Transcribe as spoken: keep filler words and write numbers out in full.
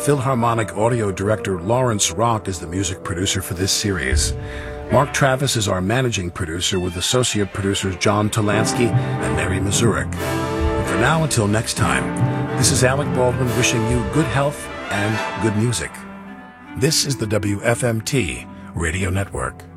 Philharmonic audio director Lawrence Rock is the music producer for this series. Mark Travis is our managing producer, with associate producers John Talansky and Mary Mazurek. And for now, until next time, this is Alec Baldwin wishing you good health and good music. This is the W F M T Radio Network.